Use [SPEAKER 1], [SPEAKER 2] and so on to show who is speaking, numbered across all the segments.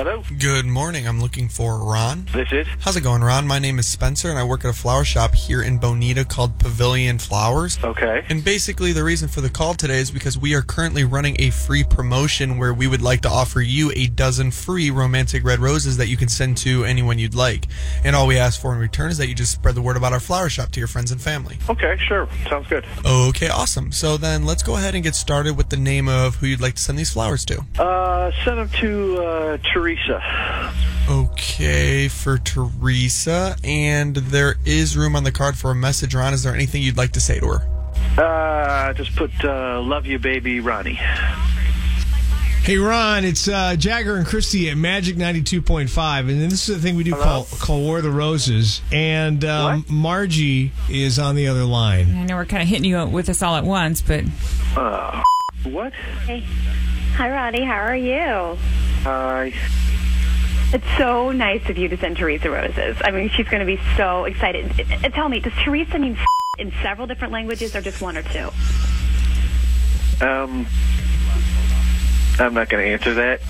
[SPEAKER 1] Hello?
[SPEAKER 2] Good morning. I'm looking for Ron.
[SPEAKER 1] This is?
[SPEAKER 2] How's it going, Ron? My name is Spencer, and I work at a flower shop here in Bonita called Pavilion Flowers.
[SPEAKER 1] Okay.
[SPEAKER 2] And basically, the reason for the call today is because we are currently running a free promotion where we would like to offer you a dozen free romantic red roses that you can send to anyone you'd like. And all we ask for in return is that you just spread the word about our flower shop to your friends and family.
[SPEAKER 1] Okay, sure. Sounds good.
[SPEAKER 2] Okay, awesome. So then let's go ahead and get started with the name of who you'd like to send these flowers to.
[SPEAKER 1] Send them to Teresa.
[SPEAKER 2] Okay, for Teresa. And there is room on the card for a message, Ron. Is there anything you'd like to say to her?
[SPEAKER 1] Just put love you, baby, Ronnie.
[SPEAKER 3] Hey, Ron, it's Jagger and Christy at Magic 92.5, and this is the thing we do call War of the Roses, and Margie is on the other line.
[SPEAKER 4] I know we're kind of hitting you with this all at once, but...
[SPEAKER 1] What?
[SPEAKER 5] Hey. Hi, Ronnie. How are you?
[SPEAKER 1] Hi.
[SPEAKER 5] It's so nice of you to send Teresa roses. I mean, she's going to be so excited. Tell me, does Teresa mean in several different languages or just one or two?
[SPEAKER 1] I'm not going to answer that.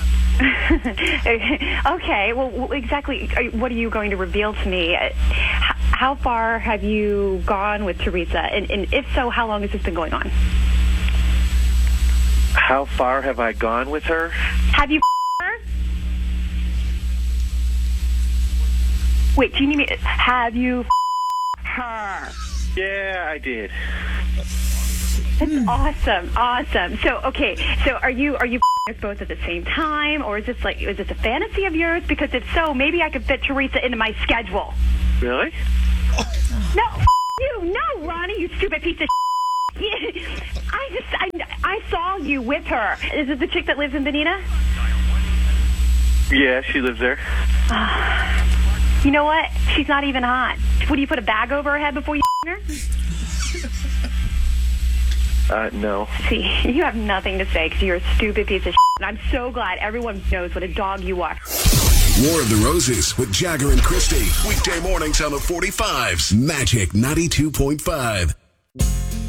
[SPEAKER 5] Okay. Well, exactly. What are you going to reveal to me? How far have you gone with Teresa? And if so, how long has this been going on?
[SPEAKER 1] How far have I gone with her?
[SPEAKER 5] Have you her? Wait, do you need me? Have you her?
[SPEAKER 1] Yeah, I did.
[SPEAKER 5] That's awesome. So, okay. So, are you us both at the same time, or is this a fantasy of yours? Because if so, maybe I could fit Teresa into my schedule.
[SPEAKER 1] Really?
[SPEAKER 5] No, you, no, Ronnie, you stupid piece of. I saw you with her. Is it the chick that lives in Bonita?
[SPEAKER 1] Yeah, she lives there.
[SPEAKER 5] You know what? She's not even hot. Would you put a bag over her head before you her?
[SPEAKER 1] No.
[SPEAKER 5] See, you have nothing to say because you're a stupid piece of and I'm so glad everyone knows what a dog you are.
[SPEAKER 6] War of the Roses with Jagger and Christy. Weekday mornings on the 45s. Magic 92.5.